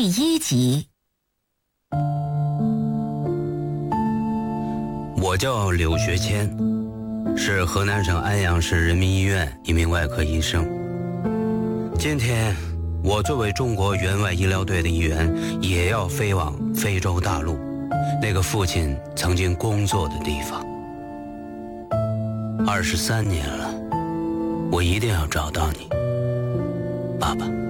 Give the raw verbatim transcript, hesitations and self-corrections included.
第一集。 我叫柳学谦，是河南省安阳市人民医院一名外科医生。今天我作为中国援外医疗队的一员，也要飞往非洲大陆，那个父亲曾经工作的地方。二十三年了，我一定要找到你，爸爸。